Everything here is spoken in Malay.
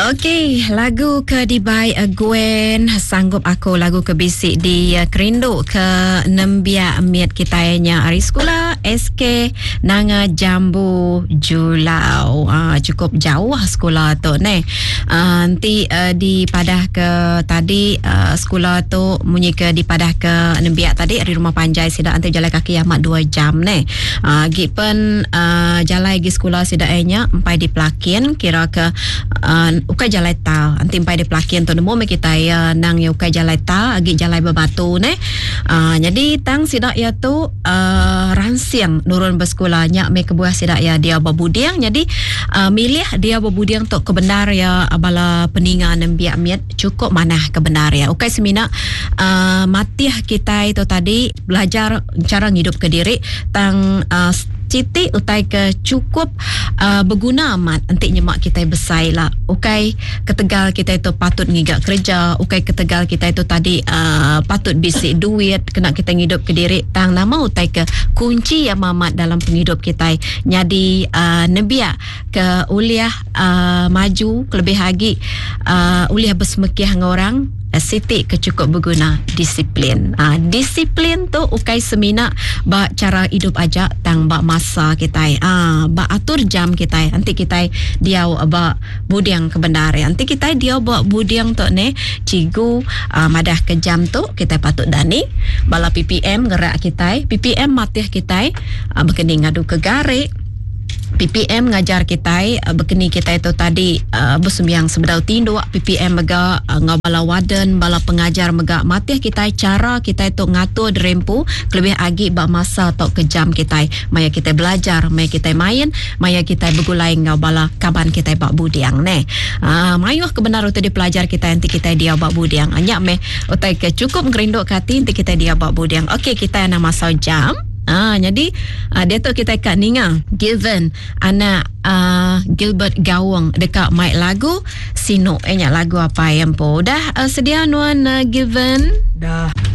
Okey, lagu ke Dibai Gwen sanggup aku lagu ke bisik di kerindu ke nembia miat kita nya hari sekolah SK Nanga Jambu Julau. Cukup jauh sekolah tu ni. Nanti di padah ke tadi sekolah tu munyi ke di padah ke nembia tadi di rumah Panjai sida anti jalan kaki amat 2 jam ni. Gipen jalan gi sekolah sida nya empai di Pelakin kira ke ukai jalai ta anti empai di Pelakin tu nemu kita ya nang ya ukai jalai ta agi jalai bebatu ni. Jadi tang sida ya tu ransiang nurun bersekolahnya me kebuah sida ya dia babudiang. Jadi milih dia babudiang tu kebenar ya bala peninga nembia miat cukup manah kebenar ya. Ukai semina matih kita itu tadi belajar cara hidup ke diri tang Citi utai ke cukup berguna amat nanti nyemak kita besai lah. Ukai ketegal kita itu patut ngigak kerja, ukai ketegal kita itu tadi patut bisik duit kena kita ngidup ke diri tang nama utai ke kunci yang mamat dalam penghidup kita. Jadi nebia ke uliah maju lebih lagi uliah bersemekiah dengan orang Siti ke cukup berguna disiplin. Disiplin tu ukai semina ba cara hidup aja tang ba masa kita. Ba atur jam kita. Nanti kita dia ba budiang kebenar. Nanti kita dia ba budiang tu ne cigu madah ke jam tu kita patut dani bala PPM gerak kita. PPM matih kita berkening ngadu ke garik. PPM ngajar kita berkeni kita itu tadi bersembiang sebedau tindu. PPM mega ngabala waden bala pengajar mega matih kita cara kita itu ngatur derempu lebih agi bak masa atau ke jam kita maya kita belajar maya kita main maya kita bergulai ngabala kaban kita bak budiang ne. Mayuh kebenar utai di pelajar kita nanti kita dia bak budiang anyak me utai ke cukup ngerinduk kati nanti kita dia bak budiang. Okey kita nak masa jam. Jadi dia tu kita kat Ninga Given anak Gilbert Gawang dekat mic lagu Sino lagu apa yang po dah sedia nuan Given dah.